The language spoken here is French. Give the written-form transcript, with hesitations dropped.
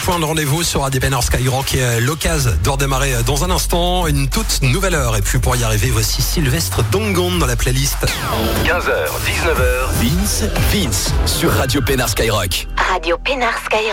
point de rendez-vous sur Radio Pénard Skyrock et l'occasion de redémarrer dans un instant une toute nouvelle heure. Et puis pour y arriver, voici Sylvestre Dongon dans la playlist. 15h, 19h, Vince sur Radio Pénard Skyrock. Radio Pénard Skyrock.